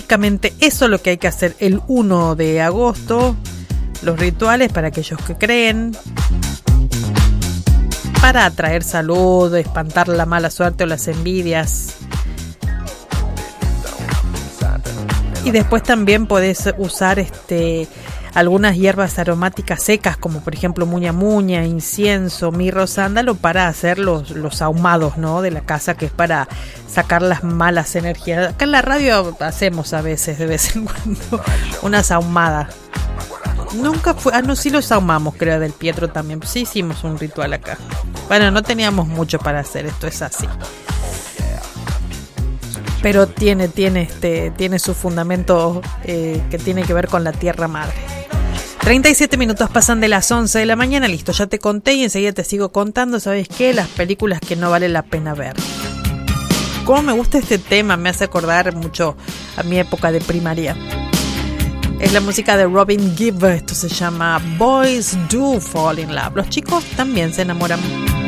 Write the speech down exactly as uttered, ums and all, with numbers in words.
básicamente eso es lo que hay que hacer el uno de agosto. Los rituales para aquellos que creen, para atraer salud, espantar la mala suerte o las envidias. Y después también podés usar este algunas hierbas aromáticas secas, como por ejemplo muña muña, incienso, mirro, sándalo, para hacer los, los ahumados, ¿no?, de la casa, que es para sacar las malas energías. Acá en la radio hacemos a veces, de vez en cuando, unas ahumadas. Nunca fue, ah no, sí los ahumamos, creo, del Pietro también. Sí hicimos un ritual acá. Bueno, no teníamos mucho para hacer, esto es así. Pero tiene, tiene, este, tiene su fundamento eh, que tiene que ver con la tierra madre. treinta y siete minutos pasan de las once de la mañana, listo, ya te conté y enseguida te sigo contando, ¿sabes qué? Las películas que no vale la pena ver. Cómo me gusta este tema, me hace acordar mucho a mi época de primaria. Es la música de Robin Gibb, esto se llama Boys Do Fall in Love. Los chicos también se enamoran.